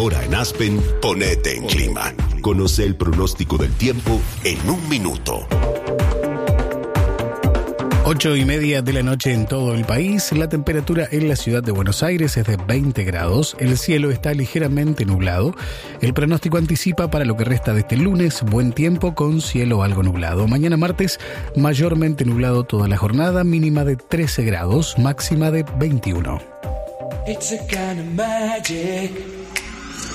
Ahora en Aspen, ponete en clima. Conoce el pronóstico del tiempo en un minuto. 8:30 de la noche en todo el país. La temperatura en la ciudad de Buenos Aires es de 20 grados. El cielo está ligeramente nublado. El pronóstico anticipa para lo que resta de este lunes buen tiempo con cielo algo nublado. Mañana martes mayormente nublado toda la jornada, mínima de 13 grados, máxima de 21. It's a kind of magic.